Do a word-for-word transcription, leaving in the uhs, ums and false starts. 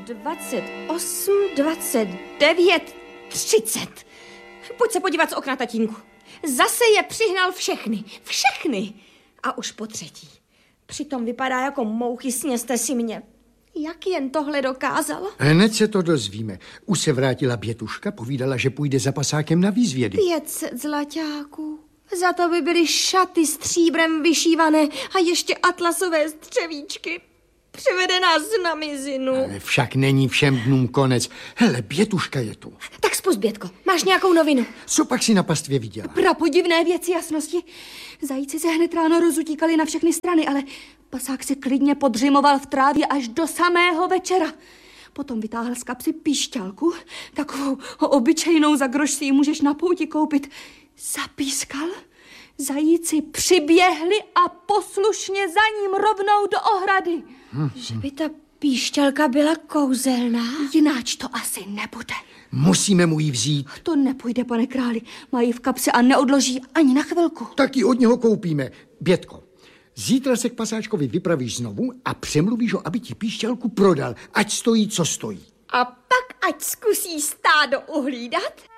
dvacet osm, dvacet devět, třicet. Pojď se podívat z okna, tatínku. Zase je přihnal všechny. Všechny. A už po třetí. Přitom vypadá jako mouchy, sněste si mě. Jak jen tohle dokázal? Hned se to dozvíme. Už se vrátila Bětuška, povídala, že půjde za pasákem na výzvědy. pět set zlaťáků. Za to by byly šaty stříbrem vyšívané a ještě atlasové střevíčky. Převede nás na mizinu. Ale však není všem dnům konec. Hele, Bětuška je tu. Tak spust, Bětko, máš nějakou novinu? Co pak si na pastvě viděla? Prapodivné věci jasnosti. Zajíci se hned ráno rozutíkali na všechny strany, ale pasák se klidně podřimoval v trávě až do samého večera. Potom vytáhl z kapsy píšťalku, takovou obyčejnou, za groš si ji můžeš na pouti koupit. Zapískal, zajíci přiběhli a poslušně za ním rovnou do ohrady. Hmm. Že by ta píšťalka byla kouzelná? Jináč to asi nebude. Musíme mu ji vzít. To nepůjde, pane králi. Mají v kapse a neodloží ani na chvilku. Tak ji od něho koupíme. Bětko, zítra se k pasáčkovi vypravíš znovu a přemluvíš ho, aby ti píšťalku prodal, ať stojí, co stojí. A pak ať zkusí stádo uhlídat